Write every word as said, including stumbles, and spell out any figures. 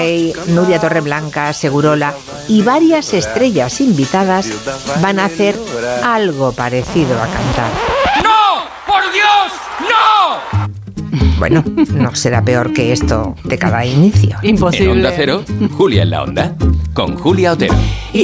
Nuria Torreblanca, Segurola y varias estrellas invitadas van a hacer algo parecido a cantar. ¡No! ¡Por Dios! ¡No! Bueno, no será peor que esto de cada inicio. Imposible. En Onda Cero, Julia en la Onda, con Julia Otero.